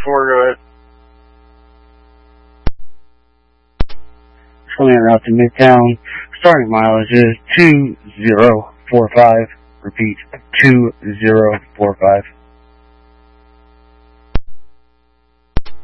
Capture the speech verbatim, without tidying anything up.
four, go ahead. Coming out to Midtown. Starting mileage is two zero four five. Repeat, two zero four five.